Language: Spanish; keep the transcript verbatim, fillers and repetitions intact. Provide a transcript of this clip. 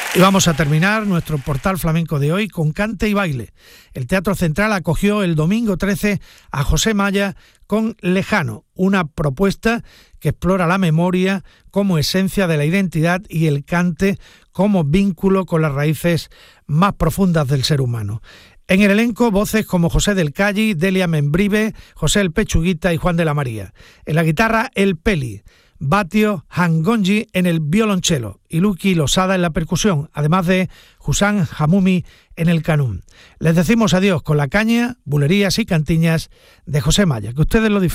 Y vamos a terminar nuestro portal flamenco de hoy con cante y baile. El Teatro Central acogió el domingo trece a José Maya con Lejano, una propuesta que explora la memoria como esencia de la identidad y el cante como vínculo con las raíces más profundas del ser humano. En el elenco, voces como José del Calli, Delia Membrive, José el Pechuguita y Juan de la María. En la guitarra, El Peli, Batio Hangonji en el violonchelo y Lucky Losada en la percusión, además de Hussan Hamumi en el canún. Les decimos adiós con la caña, bulerías y cantiñas de José Maya. Que ustedes lo disfruten.